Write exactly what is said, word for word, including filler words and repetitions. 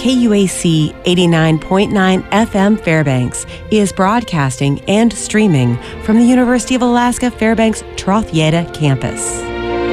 K U A C eighty-nine point nine F M Fairbanks is broadcasting and streaming from the University of Alaska Fairbanks Trothieta campus.